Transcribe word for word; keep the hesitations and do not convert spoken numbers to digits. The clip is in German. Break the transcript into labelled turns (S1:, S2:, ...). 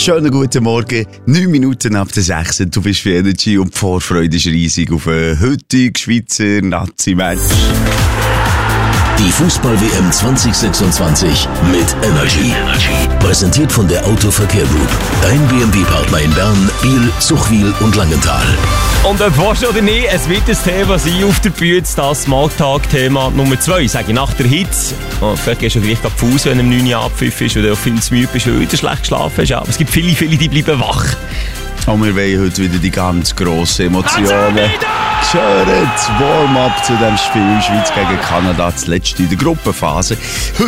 S1: schönen guten Morgen. Neun Minuten ab der sechs. Du bist für Energy und die Vorfreude ist riesig auf einen heutigen Schweizer Nazi-Match.
S2: Die Fußball-W M zwanzig sechsundzwanzig mit Energy. Präsentiert von der Autoverkehr Group. Dein B M W-Partner in Bern, Biel, Zuchwil und Langenthal.
S3: Und ob du oder nicht, es wird ein Thema sein auf der Bühne, das Smalltalk-Thema Nummer zwei, sage ich nach der Hitze. Oh, vielleicht gehst du gleich auf die Pause, wenn du um neun Uhr abpfiff ist oder viel zu müde bist, weil du wieder schlecht geschlafen hast. Aber es gibt viele, viele, die bleiben wach.
S1: Und wir wollen heute wieder die ganz grossen Emotionen. Hören das Warm-up zu dem Spiel Schweiz gegen Kanada, das letzte in der Gruppenphase.